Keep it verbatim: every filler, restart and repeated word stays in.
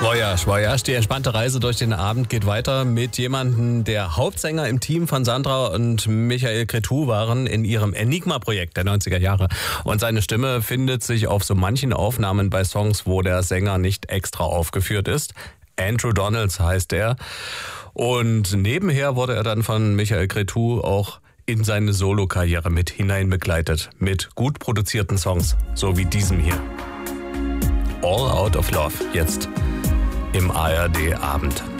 Voyage, Voyage. Die entspannte Reise durch den Abend geht weiter mit jemandem, der Hauptsänger im Team von Sandra und Michael Cretu waren in ihrem Enigma-Projekt der neunziger Jahre. Und seine Stimme findet sich auf so manchen Aufnahmen bei Songs, wo der Sänger nicht extra aufgeführt ist. Andrew Donalds heißt er. Und nebenher wurde er dann von Michael Cretu auch in seine Solokarriere mit hinein begleitet. Mit gut produzierten Songs, so wie diesem hier. All Out of Love, jetzt im A R D Abend.